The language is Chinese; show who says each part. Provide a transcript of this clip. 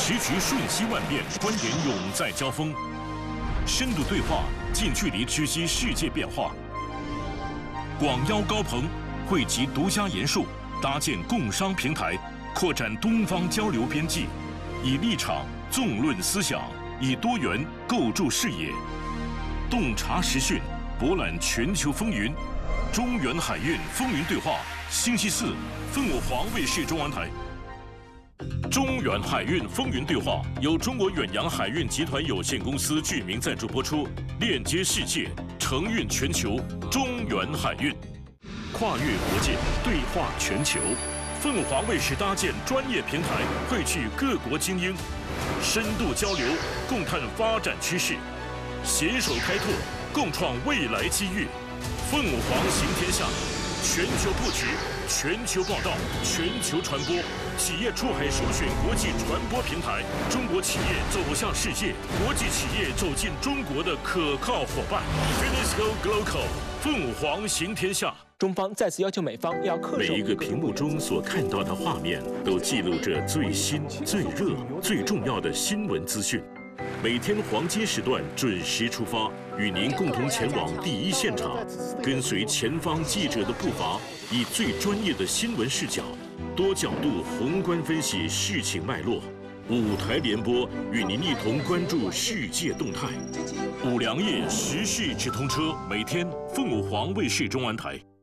Speaker 1: 时局瞬息万变，观点永在交锋，深度对话，近距离知悉世界变化。广邀高朋，汇集独家研述，搭建共商平台，扩展东方交流边际，以立场纵论思想，以多元构筑视野，洞察时讯，博览全球风云。中原海运风云对话，星期四，凤凰卫视中文台。中原海运风云对话由中国远洋海运集团有限公司剧名赞助播出，链接世界，承运全球。中原海运，跨越国界，对话全球。凤凰卫视搭建专业平台，汇聚各国精英，深度交流，共探发展趋势，携手开拓，共创未来机遇。凤凰行天下，全球布局，全球报道，全球传播，企业出海首选国际传播平台，中国企业走向世界，国际企业走进中国的可靠伙伴。Finisco Global， 凤凰行天下。
Speaker 2: 中方再次要求美方要恪守。
Speaker 1: 每一个屏幕中所看到的画面，都记录着最新、最热、最重要的新闻资讯。每天黄金时段准时出发，与您共同前往第一现场，跟随前方记者的步伐，以最专业的新闻视角，多角度宏观分析事情脉络。五台联播与您一同关注世界动态。五粮液时事直通车，每天凤凰卫视中文台。